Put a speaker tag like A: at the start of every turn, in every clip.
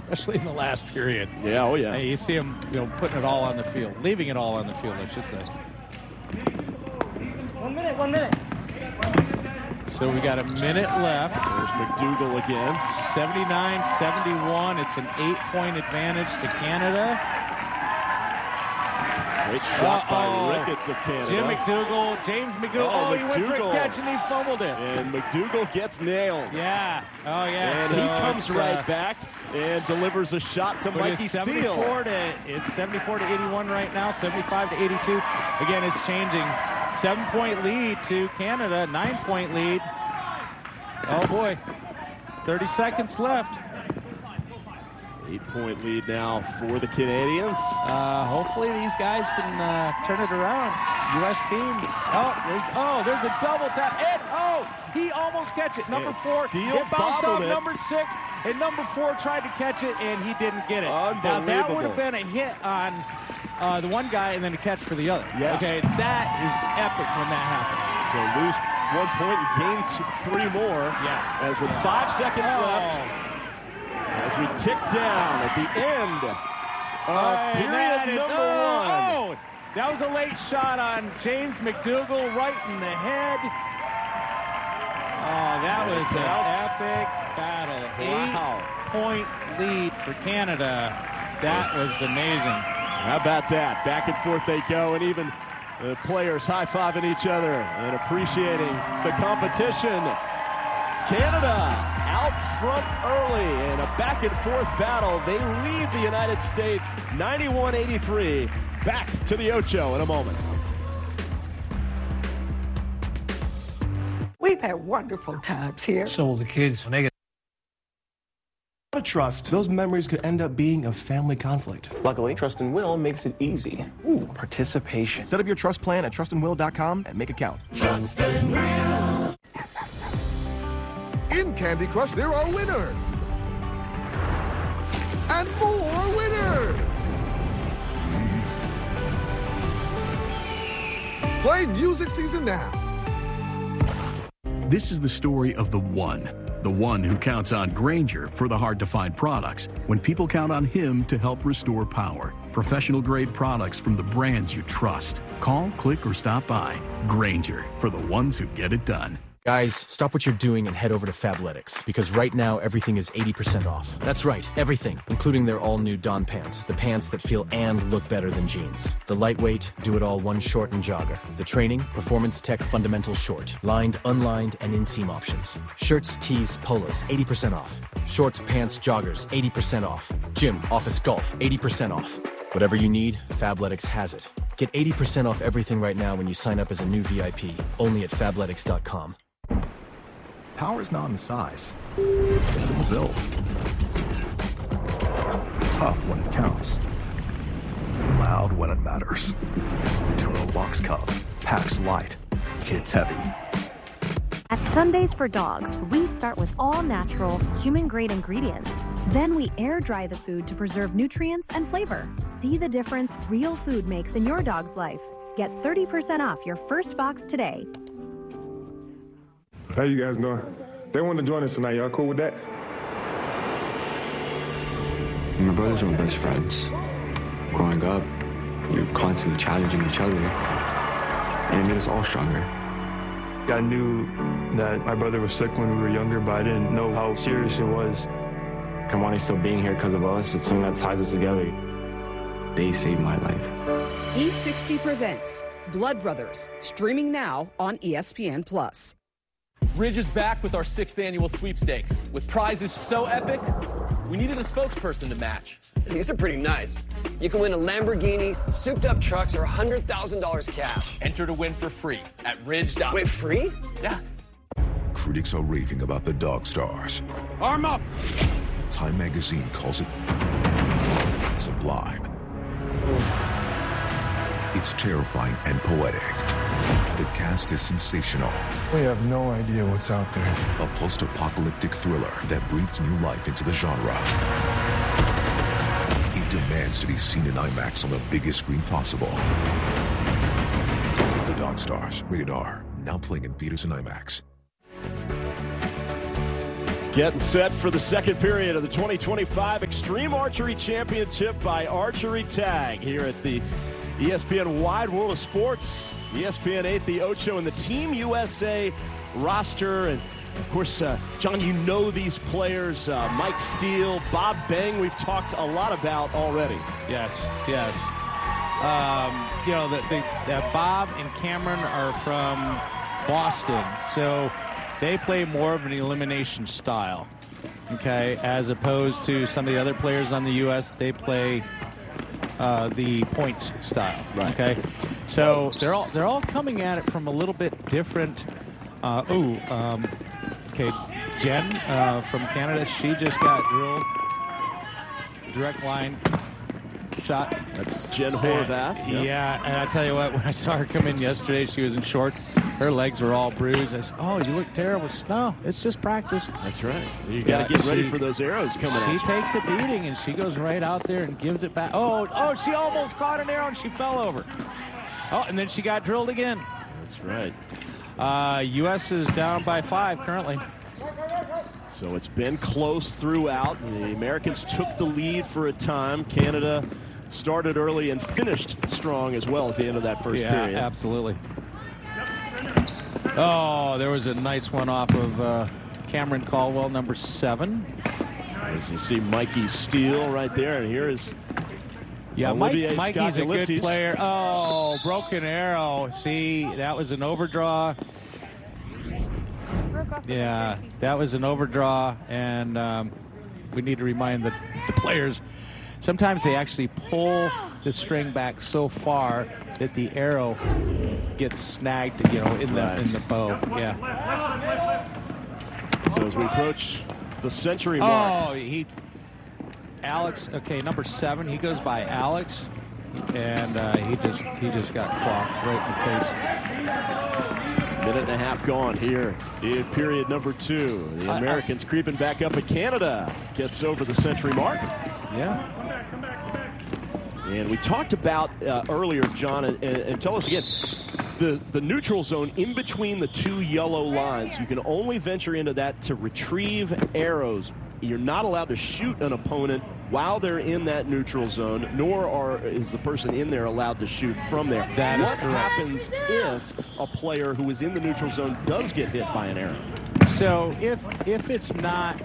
A: especially in the last period.
B: Yeah, oh yeah.
A: Hey, you see him, putting it all on the field, leaving it all on the field, I should say.
C: 1 minute.
A: So we got a minute left.
B: There's McDougall again.
A: 79-71. It's an 8-point advantage to Canada.
B: Great shot by Ricketts of Canada.
A: James McDougall. He went for a catch and he fumbled it.
B: And McDougall gets nailed.
A: Yeah. Oh, yeah.
B: And he comes right back and delivers a shot to Mikey Steele.
A: It's 74-81 right now, 75-82. Again, it's changing. 7-point lead to Canada, 9-point lead. Oh, boy. 30 seconds left.
B: 8-point lead now for the Canadians.
A: Hopefully these guys can turn it around. U.S. team. There's a double tap. And, he almost catch it. Number 4. It bounced off number 6. And number 4 tried to catch it, and he didn't get it. Now, that would have been a hit on the one guy and then a catch for the other.
B: Yeah.
A: Okay, that is epic when that happens.
B: So lose 1 point and gain 3 more.
A: Yeah.
B: As with 5 seconds left. As we tick down at the end of period number 1.
A: That was a late shot on James McDougall right in the head. That was an epic battle.
B: Wow.
A: 8-point lead for Canada. That was amazing.
B: How about that? Back and forth they go, and even the players high-fiving each other and appreciating the competition. Canada out front early in a back-and-forth battle. They lead the United States 91-83. Back to the Ocho in a moment.
D: We've had wonderful times here.
E: So will the kids when they get
F: trust, those memories could end up being a family conflict.
G: Luckily, Trust and Will makes it easy. Participation.
F: Set up your trust plan at trustandwill.com and make it count.
H: Trust and Will. In Candy Crush, there are winners. And more winners. Play Music Season now.
I: This is the story of the one who counts on Grainger for the hard-to-find products when people count on him to help restore power. Professional-grade products from the brands you trust. Call, click, or stop by. Grainger, for the ones who get it done.
J: Guys, stop what you're doing and head over to Fabletics, because right now everything is 80% off. That's right, everything, including their all-new Dawn Pant, the pants that feel and look better than jeans. The lightweight, do-it-all one short and jogger. The training, Performance Tech Fundamental Short, lined, unlined, and inseam options. Shirts, tees, polos, 80% off. Shorts, pants, joggers, 80% off. Gym, office, golf, 80% off. Whatever you need, Fabletics has it. Get 80% off everything right now when you sign up as a new VIP, only at Fabletics.com.
K: Power's not in the size, it's in the build. Tough when it counts. Loud when it matters. Turo Box Cub. Packs light. Hits heavy.
L: At Sundays for Dogs, we start with all natural, human-grade ingredients. Then we air-dry the food to preserve nutrients and flavor. See the difference real food makes in your dog's life. Get 30% off your first box today.
M: How you guys doing? They want to join us tonight. Y'all cool with that?
N: My brothers are my best friends. Growing up, we were constantly challenging each other, and it made us all stronger.
M: I knew that my brother was sick when we were younger, but I didn't know how serious it was.
N: Kamani's still being here because of us. It's something that ties us together. They saved my life.
O: E60 presents Blood Brothers, streaming now on ESPN+.
P: Ridge is back with our 6th annual sweepstakes. With prizes so epic, we needed a spokesperson to match.
Q: These are pretty nice. You can win a Lamborghini, souped-up trucks, or $100,000 cash.
P: Enter to win for free at ridge.com.
Q: Wait, free?
P: Yeah.
R: Critics are raving about the Dog Stars.
P: Arm up!
R: Time magazine calls it sublime. It's terrifying and poetic. The cast is sensational.
M: We have no idea what's out there.
R: A post-apocalyptic thriller that breathes new life into the genre. It demands to be seen in IMAX on the biggest screen possible. The Dog Stars, rated R, now playing in theaters and IMAX.
B: Getting set for the second period of the 2025 Extreme Archery Championship by Archery Tag here at the ESPN Wide World of Sports. ESPN 8, the Ocho, and the Team USA roster. And, of course, John, you know these players. Mike Steele, Bob Beng, we've talked a lot about already.
A: Yes. Bob and Cameron are from Boston, so they play more of an elimination style, okay, as opposed to some of the other players on the U.S. They play the points style,
B: right.
A: Okay. So they're all coming at it from a little bit different. Okay, Jen from Canada, she just got drilled. Direct line shot.
B: That's Jen Horvath.
A: Yeah, and I tell you what, when I saw her come in yesterday, she was in shorts. Her legs were all bruised. I said, "Oh, you look terrible." She said, "No, it's just practice."
B: That's right. You got to get ready for those arrows coming at you.
A: She takes a beating, and she goes right out there and gives it back. Oh, she almost caught an arrow, and she fell over. Oh, and then she got drilled again.
B: That's right.
A: U.S. is down by 5 currently.
B: So it's been close throughout. The Americans took the lead for a time. Canada started early and finished strong as well at the end of that first period.
A: Yeah, absolutely. Oh, there was a nice one off of Cameron Caldwell, number 7.
B: As you see Mikey Steele right there, and here is
A: Mikey's a good player. Oh, broken arrow. See, that was an overdraw. Yeah, that was an overdraw, and we need to remind the players, sometimes they actually pull the string back so far that the arrow gets snagged, in the bow. Yeah.
B: So as we approach the century mark.
A: Oh, Alex. Okay, number 7. He goes by Alex, and he just got clocked right in the face.
B: Minute and a half gone here in period number 2. The Americans creeping back up, and Canada gets over the century mark.
A: Yeah.
B: And we talked about earlier, John, and tell us again, the neutral zone in between the 2 yellow lines, you can only venture into that to retrieve arrows. You're not allowed to shoot an opponent while they're in that neutral zone, nor is the person in there allowed to shoot from there. What happens if a player who is in the neutral zone does get hit by an arrow?
A: So if it's not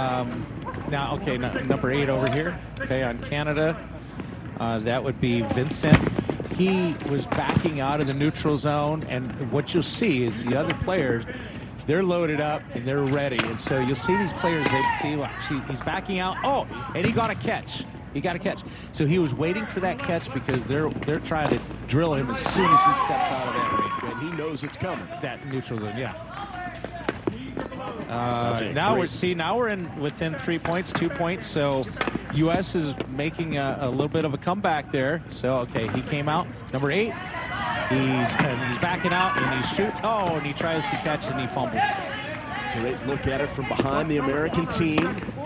A: number 8 over here, okay, on Canada, that would be Vincent. He was backing out of the neutral zone, and what you'll see is the other players, they're loaded up and they're ready. And so you'll see these players, he's backing out. Oh, and he got a catch. So he was waiting for that catch because they're trying to drill him as soon as he steps out of that ring.
B: And he knows it's coming.
A: That neutral zone, yeah. Now we're in within 3 points, 2 points. So U.S. is making a little bit of a comeback there. So, okay, he came out. Number 8. He's backing out, and he shoots. Oh, and he tries to catch, and he fumbles.
B: Great look at it from behind the American team.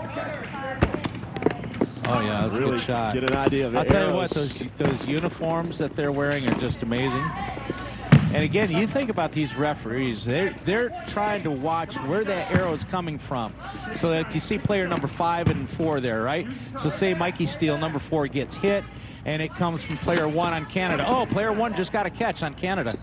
A: Oh, yeah, that's
B: really
A: a good shot.
B: Get an idea of it.
A: I'll tell you what, those uniforms that they're wearing are just amazing. And again, you think about these referees, they're trying to watch where that arrow is coming from. So that you see player number 5 and 4 there, right? So say Mikey Steele, number 4, gets hit, and it comes from player 1 on Canada. Oh, player 1 just got a catch on Canada.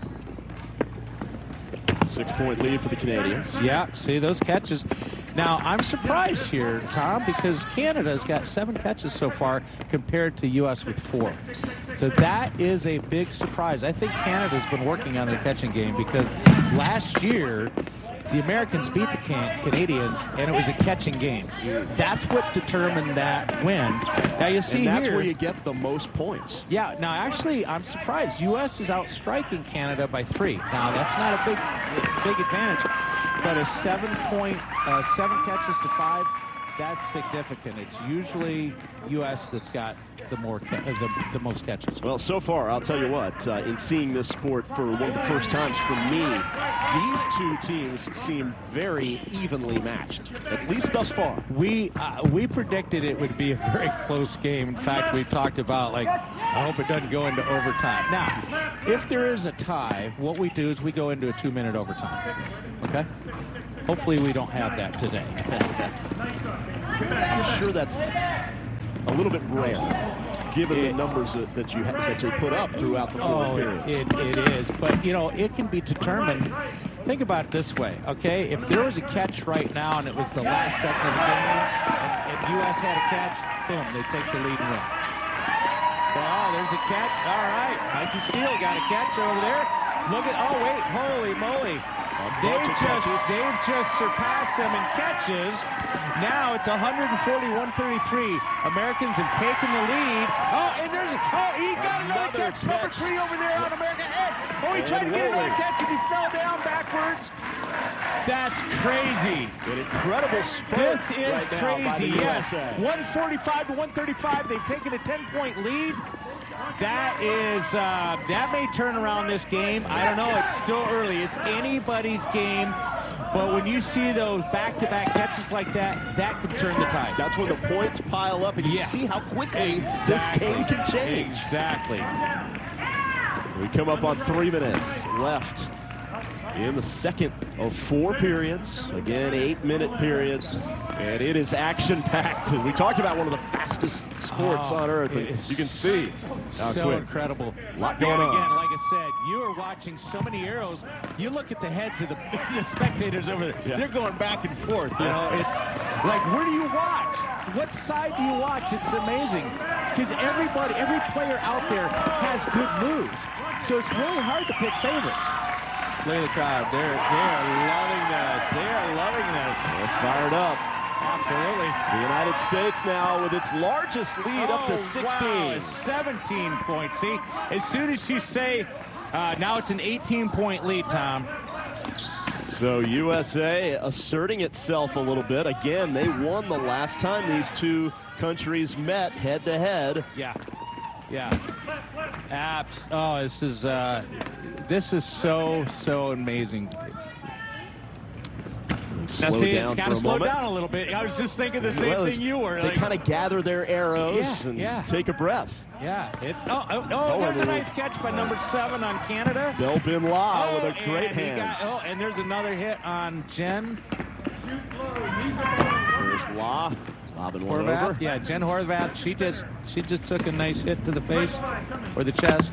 B: 6-point lead for the Canadians.
A: Yeah, see those catches. Now, I'm surprised here, Tom, because Canada's got 7 catches so far compared to U.S. with 4. So that is a big surprise. I think Canada's been working on their catching game because last year the Americans beat the Canadians, and it was a catching game. That's what determined that win. Now, you see
B: that's
A: here,
B: where you get the most points.
A: Yeah, now, actually, I'm surprised. U.S. is outstriking Canada by 3. Now, that's not a big advantage, but a 7-point, 7 catches to 5, that's significant. It's usually U.S. that's got the most catches.
B: Well, so far, I'll tell you what, in seeing this sport for one of the first times for me, these 2 teams seem very evenly matched, at least thus far.
A: We predicted it would be a very close game. In fact, we talked about, I hope it doesn't go into overtime. Now, if there is a tie, what we do is we go into a 2-minute overtime. Okay? Hopefully we don't have that today.
B: I'm sure that's a little bit rare, given the numbers that you put up throughout the fourth period.
A: It is. But, it can be determined. Think about it this way, okay? If there was a catch right now and it was the last second of the game, and U.S. had a catch, boom, they take the lead and win. Oh, there's a catch. All right. Mikey Steele got a catch over there. Look at, wait, holy moly. They've just surpassed them in catches. Now it's 140-133. Americans have taken the lead. And he got another catch. Number 3 over there on America. He tried to get another catch and he fell down backwards. That's crazy.
B: An incredible spurt.
A: This is
B: right
A: crazy. Yes.
B: USA.
A: 145-135. They've taken a 10-point lead. That may turn around this game. I don't know. It's still early. It's anybody's game. But when you see those back-to-back catches like that, that could turn the tide.
B: That's when the points pile up, and you see how quickly this game can change.
A: Exactly.
B: We come up on 3 minutes left in the second of 4 periods. Again, 8-minute periods. And it is action-packed. We talked about one of the fastest sports on earth. And you can see how
A: so
B: quick.
A: Incredible.
B: A lot going on.
A: Again, like I said, you are watching so many arrows. You look at the heads of the spectators over there. Yeah. They're going back and forth. It's like, where do you watch? What side do you watch? It's amazing. Because every player out there has good moves. So it's really hard to pick favorites. Look at the crowd. They're loving this. They are loving this.
B: They're fired up.
A: Absolutely.
B: The United States now with its largest lead up to 16.
A: Wow, 17 points. See, as soon as you say now it's an 18-point lead, Tom.
B: So USA asserting itself a little bit. Again, they won the last time these two countries met head-to-head.
A: Yeah. This is so amazing. Now, see, it's kind of slowed down a little bit. I was just thinking the same thing you were.
B: They kind of gather their arrows and take a breath.
A: Yeah. It's there's a nice catch by number 7 on Canada.
B: Bell Bin La with a great hand.
A: And there's another hit on Jen.
B: There's La. Lobbing one over.
A: Yeah, Jen Horvath. She just took a nice hit to the face or the chest.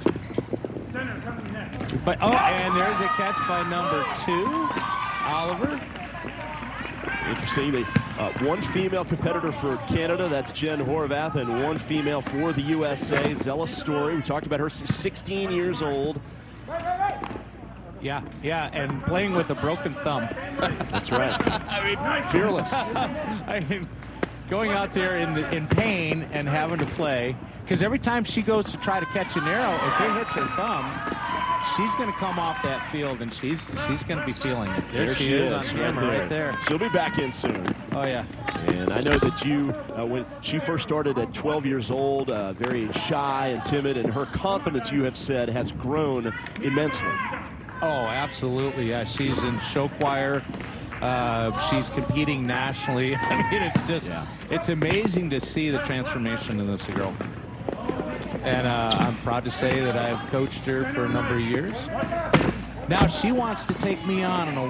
A: But and there's a catch by number 2, Oliver.
B: Interesting. One female competitor for Canada, that's Jen Horvath, and one female for the USA, Zella Story. We talked about her, 16 years old.
A: Yeah, and playing with a broken thumb.
B: That's right. Fearless.
A: Going out there in pain and having to play, because every time she goes to try to catch an arrow, if it hits her thumb, she's going to come off that field, and she's going to be feeling it. There she is on camera right there.
B: She'll be back in soon.
A: Oh, yeah.
B: And I know that you, when she first started at 12 years old, very shy and timid, and her confidence, you have said, has grown immensely.
A: Oh, absolutely. Yeah, she's in show choir. She's competing nationally. I mean, it's just, it's amazing to see the transformation in this girl. And I'm proud to say that I've coached her for a number of years. Now she wants to take me on a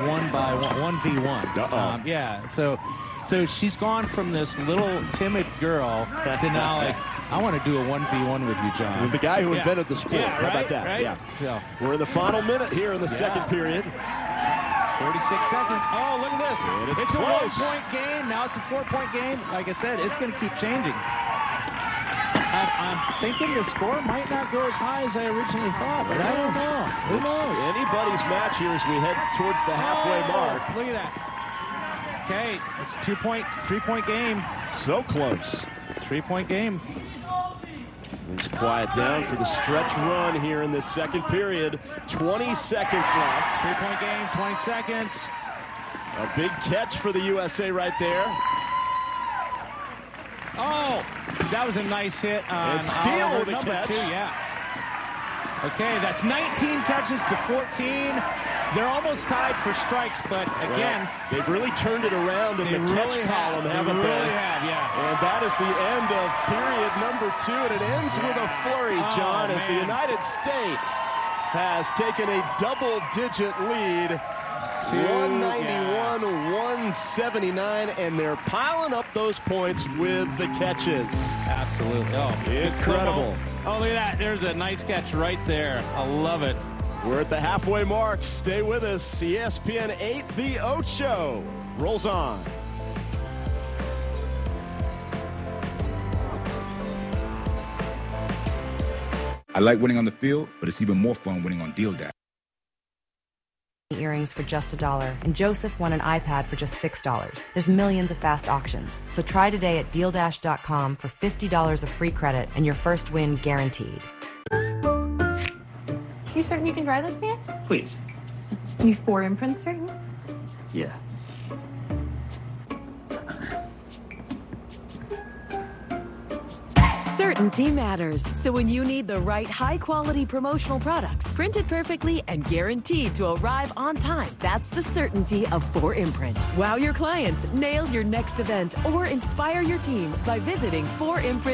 A: 1v1. So she's gone from this little timid girl to now like, I want to do a 1v1 with you, John.
B: The guy who invented the sport.
A: Yeah,
B: How about that?
A: Right?
B: Yeah.
A: So,
B: we're in the final minute here in the second period.
A: 46 seconds. Oh, look at this. It's a
B: close.
A: 1-point game. Now it's a 4-point game. Like I said, it's going to keep changing. I'm thinking the score might not go as high as I originally thought, but I don't know. Who knows?
B: Anybody's match here as we head towards the halfway mark.
A: Look at that. Okay, it's a 3-point game.
B: So close.
A: 3-point game.
B: Let's quiet down for the stretch run here in this second period. 20 seconds left.
A: 3-point game, 20 seconds.
B: A big catch for the USA right there.
A: Oh, that was a nice hit on
B: Steele with a
A: number
B: catch.
A: 2, yeah. Okay, that's 19 catches to 14. They're almost tied for strikes, but again,
B: they've really turned it around in the catch column, haven't they?
A: They really have, yeah.
B: And that is the end of period number 2, and it ends with a flurry, John, as the United States has taken a double-digit lead 191-179, and they're piling up those points with the catches.
A: Absolutely. Oh,
B: incredible.
A: Oh, look at that. There's a nice catch right there. I love it.
B: We're at the halfway mark. Stay with us. ESPN 8, The Ocho rolls on.
C: I like winning on the field, but it's even more fun winning on Deal Dash.
E: Earrings for just $1, and Joseph won an iPad for just $6. There's millions of fast auctions. So try today at DealDash.com for $50 of free credit and your first win guaranteed.
S: You certain you can dry those pants?
T: Please.
S: You 4imprint certain?
T: Yeah.
U: Certainty matters. So when you need the right high-quality promotional products, printed perfectly and guaranteed to arrive on time, that's the certainty of 4imprint. Wow your clients, nail your next event, or inspire your team by visiting 4imprint.